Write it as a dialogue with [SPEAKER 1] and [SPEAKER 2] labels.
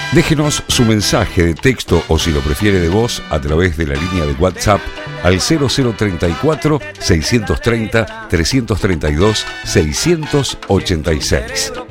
[SPEAKER 1] Déjenos su mensaje de texto o, si lo prefiere, de voz a través de la línea de WhatsApp al 0034 630 332 686.